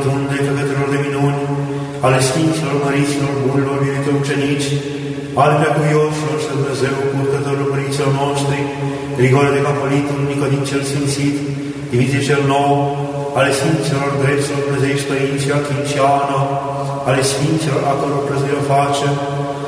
rotunde, făcătorilor de minuni, ale Sfinților, Măriților, Bunilor, iubitor ucenici, ale preacuvioșilor și Dumnezeu, purtătorilor părinților noștri, Grigore de Capolitul, Nicodin cel Sfințit, Dimitrie cel Nou, ale Sfinților, Drepților, Dumnezeiști Părinții, Achim și Ana, ale Sfinților, a căror prăzire o face,